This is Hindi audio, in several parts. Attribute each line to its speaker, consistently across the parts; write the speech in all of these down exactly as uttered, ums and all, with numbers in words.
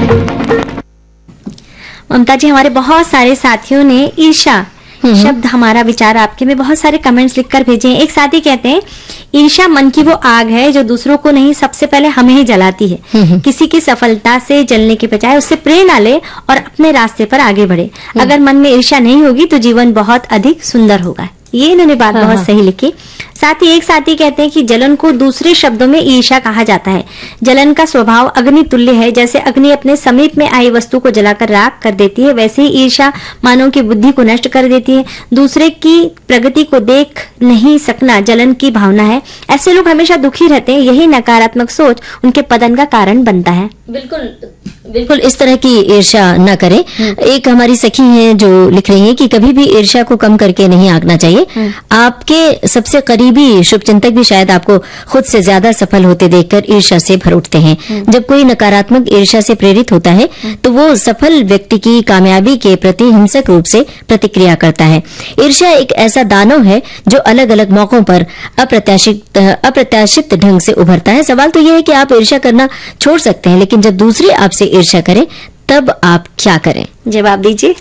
Speaker 1: ममता जी, हमारे बहुत सारे साथियों ने ईर्ष्या शब्द हमारा विचार आपके में बहुत सारे कमेंट्स लिखकर भेजे हैं। एक साथी कहते हैं, ईर्ष्या मन की वो आग है जो दूसरों को नहीं, सबसे पहले हमें ही जलाती है। किसी की सफलता से जलने के बजाय उससे प्रेरणा ले और अपने रास्ते पर आगे बढ़े। अगर मन में ईर्ष्या नहीं होगी तो जीवन बहुत अधिक सुंदर होगा। ये इन्होंने बात
Speaker 2: हाँ,
Speaker 1: बहुत
Speaker 2: हाँ।
Speaker 1: सही लिखी। साथ ही एक साथी कहते हैं कि जलन को दूसरे शब्दों में ईर्ष्या कहा जाता है। जलन का स्वभाव अग्नि तुल्य है। जैसे अग्नि अपने समीप में आई वस्तु को जलाकर राख कर देती है, वैसे ही ईर्ष्या मानव की बुद्धि को नष्ट कर देती है। दूसरे की प्रगति को देख नहीं सकना जलन की भावना है। ऐसे लोग हमेशा दुखी रहते हैं। यही नकारात्मक सोच उनके पतन का कारण बनता है।
Speaker 2: बिल्कुल बिल्कुल इस तरह की ईर्ष्या न करें। एक हमारी सखी हैं जो लिख रही हैं कि कभी भी ईर्ष्या को कम करके नहीं आंकना चाहिए। आपके सबसे करीबी शुभचिंतक भी शायद आपको खुद से ज्यादा सफल होते देखकर ईर्ष्या से भर उठते हैं। जब कोई नकारात्मक ईर्ष्या से प्रेरित होता है तो वो सफल व्यक्ति की कामयाबी के प्रति हिंसक रूप से प्रतिक्रिया करता है। ईर्ष्या एक ऐसा दानव है जो अलग अलग मौकों पर अप्रत्याशित अप्रत्याशित ढंग से उभरता है। सवाल तो यह है कि आप ईर्ष्या करना छोड़ सकते हैं, लेकिन जब दूसरे आपसे ईर्ष्या करें तब आप क्या करें?
Speaker 1: जवाब दीजिए।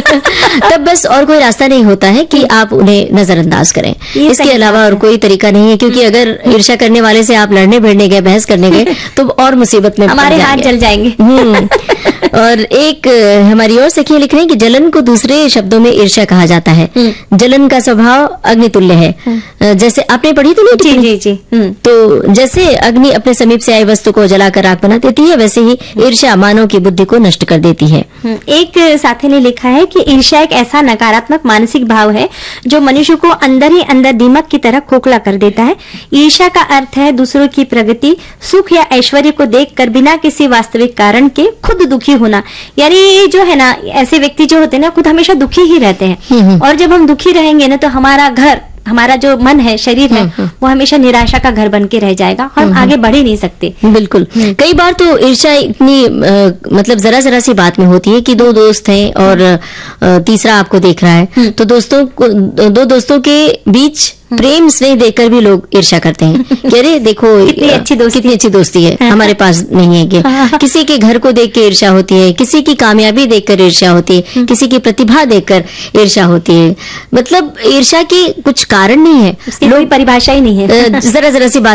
Speaker 2: तब बस और कोई रास्ता नहीं होता है कि आप उन्हें नजरअंदाज करें। इसके अलावा और कोई तरीका नहीं है, क्योंकि अगर ईर्ष्या करने वाले से आप लड़ने भिड़ने गए, बहस करने गए, तो और मुसीबत में
Speaker 1: हमारे हाथ जल जाएंगे।
Speaker 2: हम्म। और एक अ, हमारी और सखी लिख रही है कि जलन को दूसरे शब्दों में ईर्ष्या कहा जाता है। जलन का स्वभाव अग्नितुल्य है। अ, जैसे आपने पढ़ी थी ना
Speaker 1: जी जी जी। हम्म।
Speaker 2: तो जैसे अग्नि अपने समीप से आई वस्तु को जलाकर राख बना देती है, वैसे ही ईर्ष्या मानव की बुद्धि को नष्ट कर देती है।
Speaker 1: एक साथी ने लिखा है कि ईर्ष्या एक ऐसा नकारात्मक मानसिक भाव है जो मनुष्य को अंदर ही अंदर दीमक की तरह खोखला कर देता है। ईर्ष्या का अर्थ है दूसरों की प्रगति, सुख या ऐश्वर्य को देखकर बिना किसी वास्तविक कारण के खुद दुखी होना। यानी ये जो है ना, ऐसे व्यक्ति जो होते हैं ना, खुद हमेशा दुखी ही रहते हैं। और जब हम दुखी रहेंगे ना, तो हमारा घर, हमारा जो मन है, शरीर है, वो हमेशा निराशा का घर बन के रह जाएगा और हम आगे बढ़ ही नहीं सकते।
Speaker 2: बिल्कुल। कई बार तो ईर्ष्या इतनी अ, मतलब जरा जरा सी बात में होती है कि दो दोस्त हैं और अ, तीसरा आपको देख रहा है, तो दोस्तों को, दो दोस्तों के बीच प्रेम स्नेह देखकर भी लोग ईर्ष्या करते हैं कि अरे देखो
Speaker 1: कितनी अच्छी दोस्ती
Speaker 2: कितनी अच्छी दोस्ती है, हमारे पास नहीं है। कि किसी के घर को देख के ईर्ष्या होती है, किसी की कामयाबी देखकर ईर्ष्या होती है, किसी की प्रतिभा देखकर ईर्ष्या होती है। मतलब ईर्ष्या के कुछ कारण नहीं है,
Speaker 1: उसकी कोई परिभाषा ही नहीं है।
Speaker 2: जरा जरा सी बात